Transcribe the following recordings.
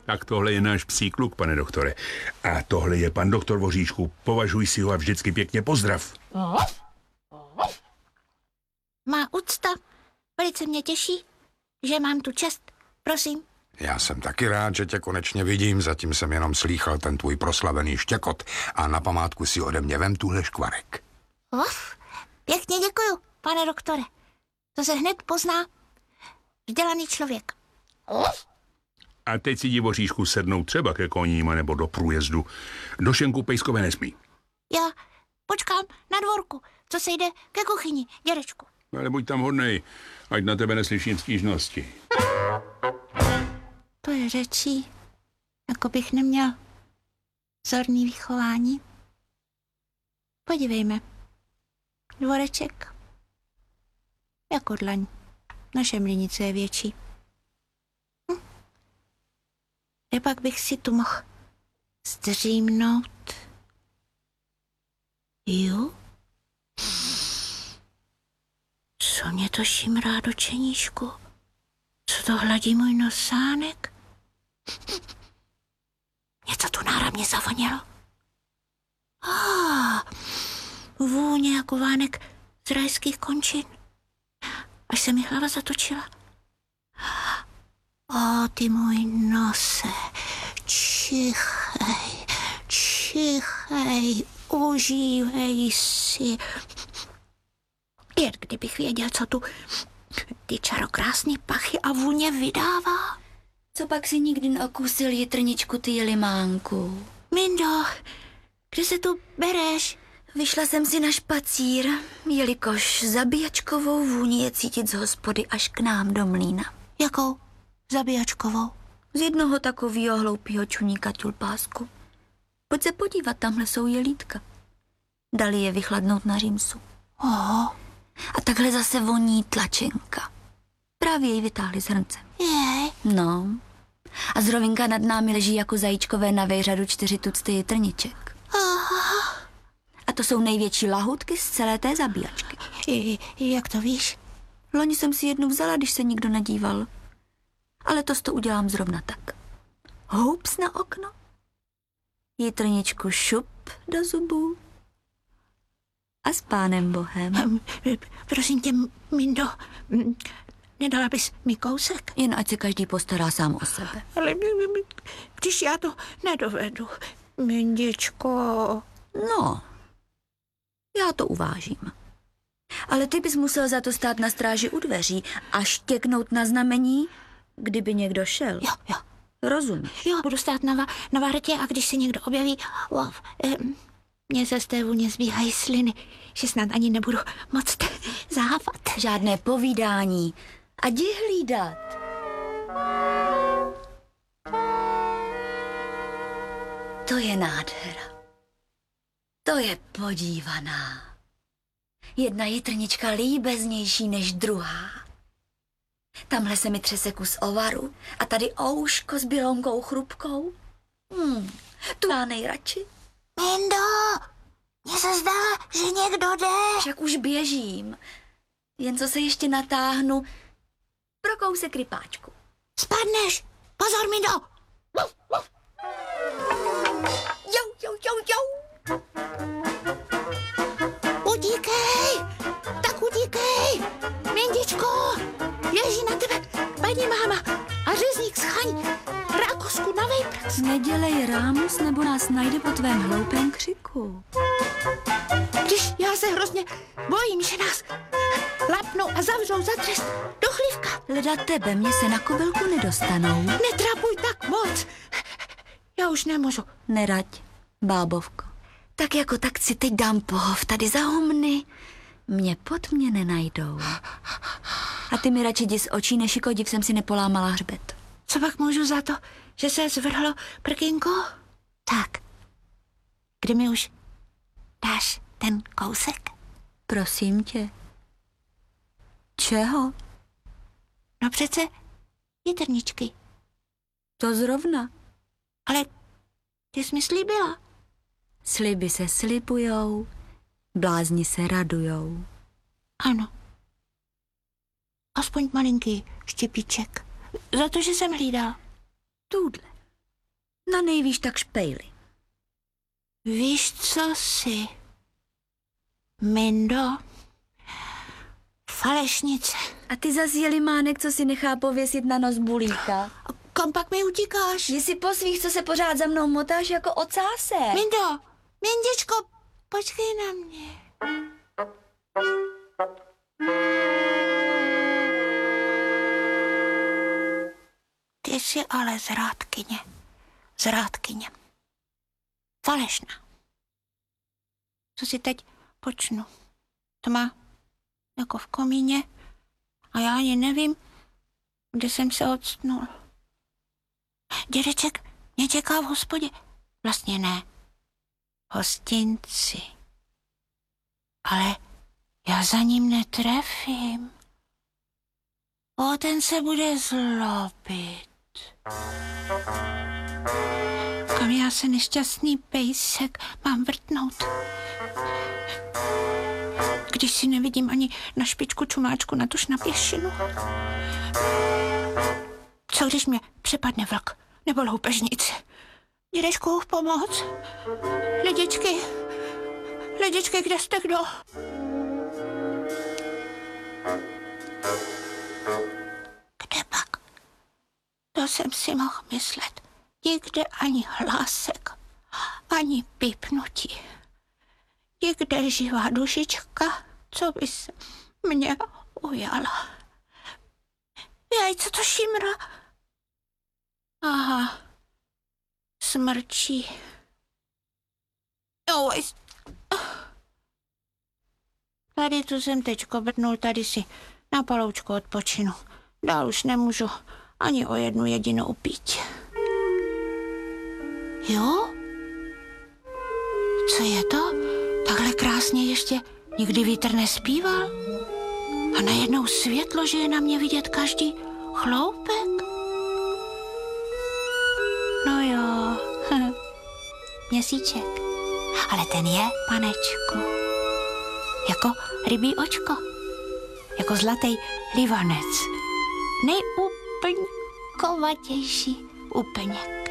Tak tohle je náš psí kluk, pane doktore. A tohle je pan doktor Voříšku. Považuj si ho a vždycky pěkně pozdrav. Má úcta. Velice mě těší, že mám tu čest. Prosím. Já jsem taky rád, že tě konečně vidím, zatím jsem jenom slýchal ten tvůj proslavený štěkot a na památku si ode mě vem tuhle škvarek. Pěkně děkuju, pane doktore. To se hned pozná. Vzdělaný člověk. A teď si jdi, Voříšku, sednout třeba ke koním nebo do průjezdu. Do šenku pejskové nesmí. Já počkám na dvorku, co se jde ke kuchyni, dědečku. Ale buď tam hodnej, ať na tebe neslyším stížnosti. To je řečí, jako bych neměl vzorný vychování. Podívejme. Dvoreček. Jako dlaň. Naše mlinice je větší. Kde pak bych si tu mohl zdřímnout? Jo? Co mě to šimrá do čeníšku? Co to hladí můj nosánek? Něco tu náramně zavonělo. Vůně jako vánek z rajských končin. Až se mi hlava zatočila. Ty můj nose, čichej, užívej si. Jen kdybych věděl, co tu ty čarokrásný pachy a vůně vydává. Co pak si nikdy neokusil jitrničku, ty jelimánku? Mindo, kde se tu bereš? Vyšla jsem si na špacír, jelikož zabíjačkovou vůni je cítit z hospody až k nám do mlýna. Jakou zabíjačkovou? Z jednoho takového hloupýho čuníka tulpásku. Pojď se podívat, tamhle jsou jelítka. Dali je vychladnout na římsu. A takhle zase voní tlačenka. Právě jej vytáhli z hrnce. Jej. No. A zrovinka nad námi leží jako zajíčkové na vejřadu 4 tucty jitrniček. A to jsou největší lahůdky z celé té zabíjačky. Jak to víš? Loni jsem si jednu vzala, když se nikdo nedíval. Ale letos to udělám zrovna tak. Houps na okno. Jitrničku šup do zubů. A s pánem Bohem. Prosím tě, Mindo, nedala bys mi kousek? Jen ať se každý postará sám o sebe. Ale když já to nedovedu, Mindičko. No, já to uvážím. Ale ty bys musel za to stát na stráži u dveří a štěknout na znamení, kdyby někdo šel. Jo. Rozumíš? Jo, budu stát na vartě a když se někdo objeví, mně se z té vůně zbíhají sliny, že snad ani nebudu moc závat. Žádné povídání. A jdi hlídat. To je nádhera. To je podívaná. Jedna jitrnička líbeznější než druhá. Tamhle se mi třese kus ovaru a tady ouško s bělounkou chrupkou. Tu já nejradši. Mindo, mně se zdá, že někdo jde. Však už běžím. Jen co se ještě natáhnu pro kousek rypáčku. Spadneš. Pozor, Mindo. Jo. Utíkej. Tak utíkej. Mindičko, běží na tebe paní máma a řezník schaň rákosku na vejprac. Nedělej rámus, nebo nás najde po tvém hloupém křiku. Když já se hrozně bojím, že nás lapnou a zavřou za trest do chlívka. Leda tebe, mě se na kobylku nedostanou. Netrapuj tak moc. Já už nemůžu. Nerať, bábovko. Tak jako tak si teď dám pohov tady za humny. Mě pod mě nenajdou. A ty mi radši jdi z očí, než jako div jsem si nepolámala hřbet. Co pak můžu za to, že se zvrhlo prkínko? Tak, kdy mi už dáš ten kousek? Prosím tě. Čeho? No přece jitrničky. To zrovna. Ale ty jsi mi slíbila. Sliby se slibujou, blázni se radujou. Ano. Aspoň malinký štěpíček. Za to, že jsem hlídal. Tudle. Na nejvýš tak špejly. Víš, co si? Mindo? Falešnice. A ty zas jelimánek, co si nechá pověsit na nos bulíka. Kam pak mi utíkáš? Že si po svých, co se pořád za mnou motáš jako ocáse. Mindo, Mindičko, počkej na mě. Ty jsi ale zrádkyně. Zrádkyně. Falešná. Co si teď počnu? Tma, jako v komíně, a já ani nevím, kde jsem se odstnul. Dědeček mě čeká v hospodě. Vlastně ne. Hostinci. Ale já za ním netrefím. O, ten se bude zlobit. Kam já se nešťastný pejsek mám vrtnout? Když si nevidím ani na špičku čumáčku, natož na pěšinu. Co když mě přepadne vlak nebo loupežnice? Dědečku, pomoc. Lidičky, kde jste kdo? Kde pak? To jsem si mohl myslet. Nikde ani hlásek, ani pípnutí. Nikde živá dušička, co by se mě ujala. Jaj, co to šimra? Aha, smrčí. Oj. Tady tu jsem teďko brnul, tady si na paloučku odpočinu. Dál už nemůžu ani o jednu jedinou pít. Jo? Co je to? Takhle krásně ještě nikdy vítr nespíval? A najednou světlo, že je na mě vidět každý chloupek? No jo, měsíček. Ale ten je, panečku, jako rybí očko, jako zlatý livanec. Nejúplňkovatější úplněk.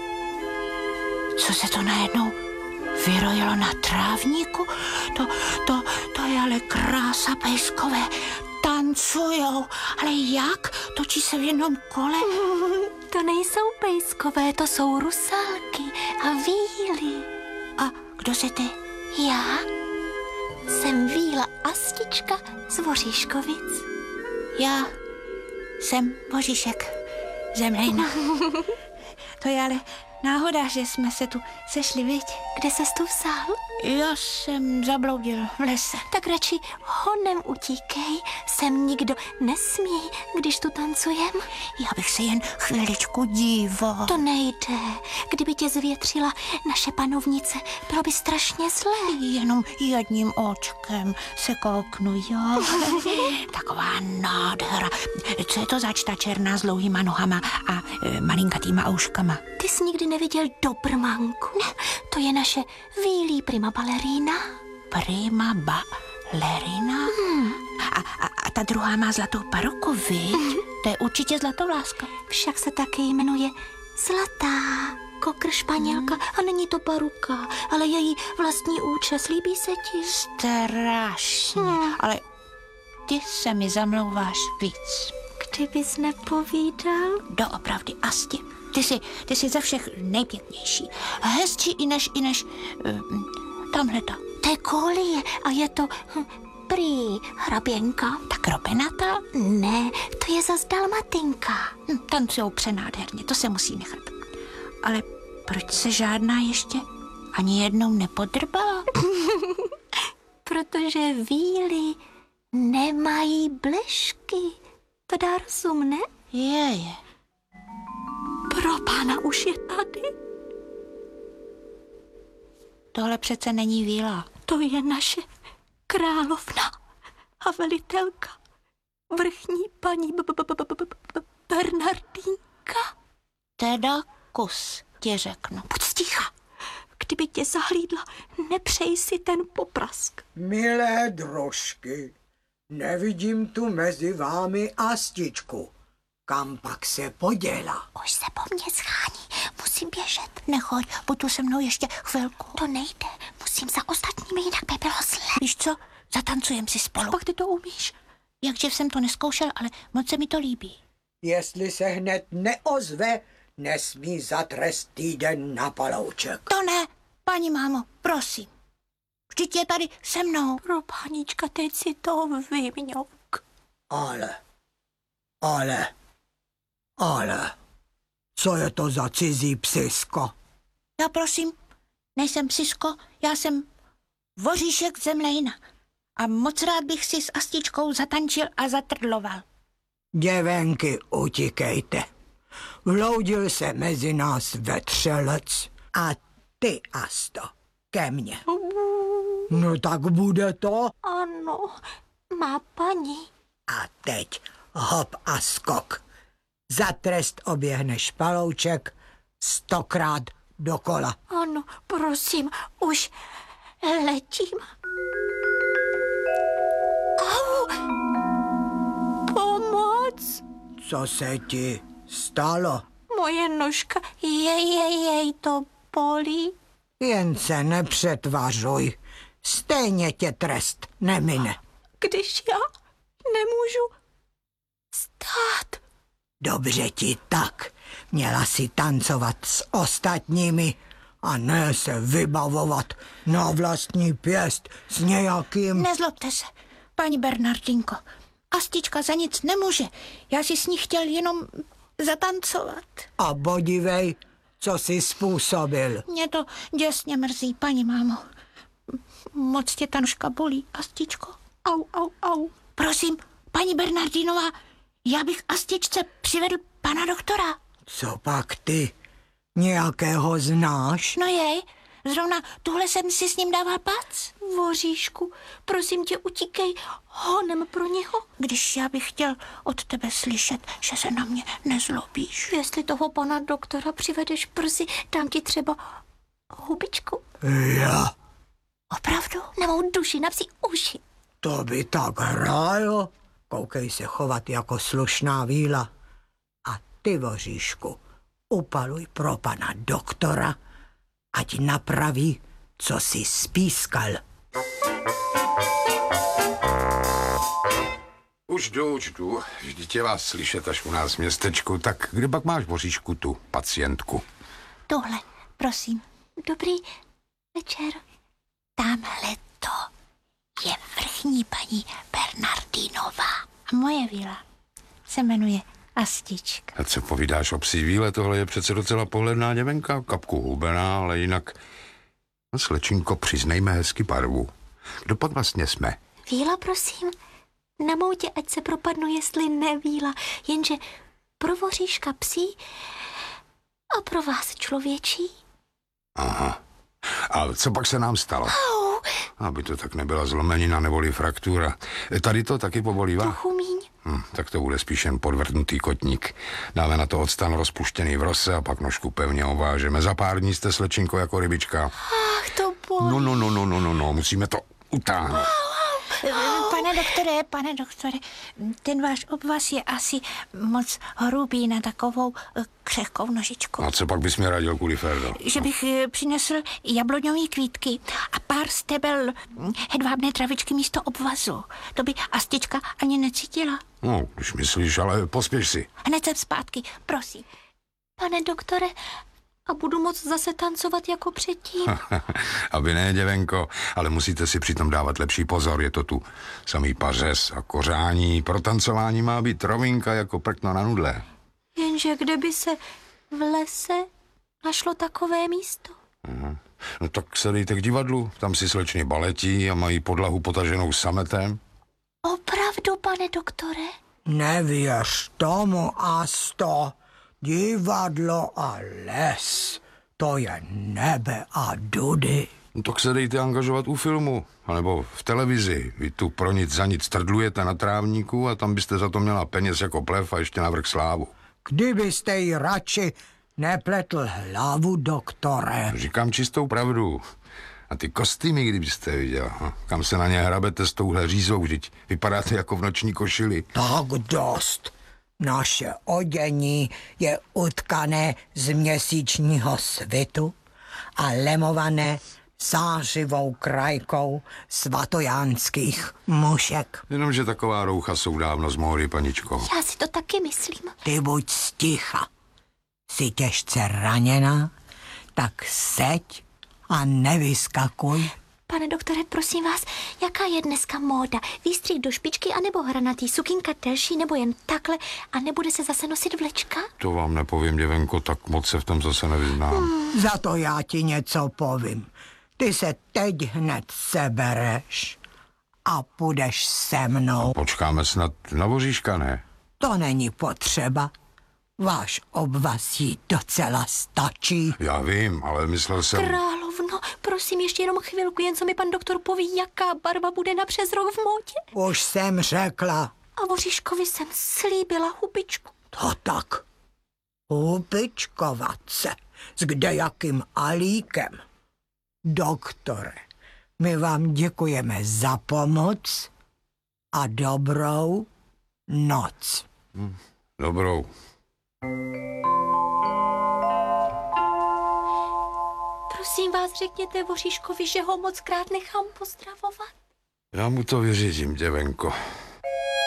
Co se to najednou vyrojilo na trávníku? To je ale krása, pejskové. Tancujou, ale jak? Točí se v jednom kole. To nejsou pejskové, to jsou rusálky a víly. A kdo jsi ty? Já jsem Víla Astička z Voříškovic. Já jsem Božíšek Zemlejna. To je ale náhoda, že jsme se tu sešli, viď? Kde ses tu vzal? Já jsem zabloudil v lese. Tak radši honem utíkej, sem nikdo nesmí, když tu tancujem. Já bych se jen chviličku díval. To nejde. Kdyby tě zvětřila naše panovnice, bylo by strašně zlé. Jenom jedním očkem se kouknu, jo. Taková nádhera. Co je to zač ta černá s dlouhýma nohama a malinkatýma ouškama? Ty jsi nikdy neviděl Dobrmanku? Ne. To je naše Vílí prima ballerína. Prima ballerina? A ta druhá má zlatou paruku, viď? To je určitě Zlatovláska. Však se taky jmenuje Zlatá. Kokr Španělka a není to paruka, ale její vlastní účes. Líbí se ti? Strašně. Ale ty se mi zamlouváš víc. Kdybys nepovídal? Doopravdy, Asti. Ty jsi ze všech nejpěknější. Hezčí i než tamhleta. To je Kolie a je to prý hraběnka. Tak Robinata? Ne, to je zas Dalmatinka. Tancujou přenádherně, to se musí nechat. Ale proč se žádná ještě ani jednou nepodrbala? Protože víly nemají blešky. To dá rozum, ne? Je. Pro pána už je tady. Tohle přece není víla. To je naše královna a velitelka, vrchní paní Bernardínka. Teda kus, ti řeknu. Buď sticha. Kdyby tě zahlídla, nepřej si ten poprask. Milé drožky, nevidím tu mezi vámi Astičku. Kam pak se poděla? Už se po mně schání. Musím musím běžet. Nechoď, buď tu se mnou ještě chvilku. To nejde, musím za ostatními, jinak by bylo zle. Víš co, zatancujem si spolu. Pak ty to umíš. Jakživ jsem to neskoušel, ale moc se mi to líbí. Jestli se hned neozve, nesmí za trest týden na palouček. To ne, paní mámo, prosím. Vždyť je tady se mnou. Pro pánička, teď si to vymňouk. Ale, co je to za cizí psisko? Já prosím, nejsem psisko, já jsem voříšek Zemlejna. A moc rád bych si s Astičkou zatančil a zatrdloval. Děvenky, utíkejte. Vloudil se mezi nás vetřelec a ty, Asto, ke mně. No tak bude to. Ano, má paní. A teď hop a skok. Za trest oběhneš palouček 100krát dokola. Ano, prosím, už letím. Au! Pomoc! Co se ti stalo? Moje nožka, jej to bolí. Jen se nepřetvařuj. Stejně tě trest nemine. Když já nemůžu stát. Dobře ti tak. Měla si tancovat s ostatními a ne se vybavovat na vlastní pěst s nějakým... Nezlobte se, paní Bernardinko. Astička za nic nemůže. Já si s ní chtěl jenom zatancovat. A bodivej, co jsi způsobil. Mě to děsně mrzí, paní mámo. Moc tě ta nožka bolí, Astičko. Au. Prosím, paní Bernardinová, já bych Astičce přivedl pana doktora. Co pak ty? Nějakého znáš? No jej, zrovna tuhle jsem si s ním dával pac. Voříšku, prosím tě, utíkej honem pro něho. Když já bych chtěl od tebe slyšet, že se na mě nezlobíš. Jestli toho pana doktora přivedeš brzy, dám ti třeba hubičku. Já. Opravdu? Na mou duši, na psí uši. To by tak hrálo. Koukej se chovat jako slušná víla. A ty, voříšku, upaluj pro pana doktora, ať napraví, co si spískal. Už jdu. Vždyť je vás slyšet až u nás v městečku. Tak kde pak máš, voříšku, tu pacientku? Tohle, prosím. Dobrý večer. Tamhle to je vrchní paní Bernardinová. A moje vila se jmenuje Astička. A co povídáš o psí víle? Tohle je přece docela pohledná děvenka, kapku hubená, ale jinak... No, slečinko, přiznejme hezky barvu. Kdo pak vlastně jsme? Víla, prosím. Na moutě, ať se propadnu, jestli nevíla. Jenže pro voříška psí a pro vás člověčí. Aha. A co pak se nám stalo? Aby to tak nebyla zlomenina neboli fraktura. Tady to taky pobolívá? Trochu míň. Tak to bude spíš jen podvrtnutý kotník. Dáme na to odstan rozpuštěný v rose a pak nožku pevně ovážeme. Za pár dní jste, slečinko, jako rybička. Ach, to bolí. No, musíme to utáhnout. Pane doktore, ten váš obvaz je asi moc hrubý na takovou křehkou nožičku. A co pak bys mi radil, Kuliferdo? Že bych přinesl jabloňové kvítky a pár stebel hedvábné travičky místo obvazu. To by Astička ani necítila. No, když myslíš, ale pospěš si. Hned jsem zpátky, prosím. Pane doktore, a budu moc zase tancovat jako předtím? Aby ne, děvenko, ale musíte si přitom dávat lepší pozor, je to tu samý pařez a kořání. Pro tancování má být rovinka jako prkno na nudle. Jenže kde by se v lese našlo takové místo? Aha. No tak se dejte k divadlu, tam si slečny baletí a mají podlahu potaženou sametem. Opravdu, pane doktore? Nevěř tomu, Asto. Divadlo a les, to je nebe a dudy. No tak se dejte angažovat u filmu, anebo v televizi. Vy tu pro nic za nic trdlujete na trávníku a tam byste za to měla peněz jako plev a ještě navrch slávu. Kdybyste jí radši nepletl hlavu, doktore. Říkám čistou pravdu. A ty kostýmy, kdybyste viděl, kam se na ně hrabete s touhle řízou, vždyť vypadáte jako v noční košili. Tak dost. Naše odění je utkané z měsíčního svitu a lemované zářivou krajkou svatojánských mušek. Jenomže taková roucha jsou dávno z módy, paničko. Já si to taky myslím. Ty buď sticha. Jsi těžce raněná, tak seď a nevyskakuj. Pane doktore, prosím vás, jaká je dneska móda? Výstřih do špičky anebo hranatý, sukinka delší nebo jen takhle a nebude se zase nosit vlečka? To vám nepovím, děvenko, tak moc se v tom zase nevyznám. Za to já ti něco povím. Ty se teď hned sebereš a půjdeš se mnou. Počkáme snad na voříška, ne? To není potřeba. Váš obvaz jí docela stačí. Já vím, ale myslel jsem... Královno, prosím ještě jenom chvilku, jen co mi pan doktor poví, jaká barva bude na přes rok v módě. Už jsem řekla. A Voříškovi jsem slíbila hubičku. To tak. Hubičkovat se. S kdejakým alíkem. Doktore, my vám děkujeme za pomoc a dobrou noc. Dobrou. Prosím vás, řekněte Voříškovi, že ho moc krát nechám pozdravovat. Já mu to vyřídím, děvenko.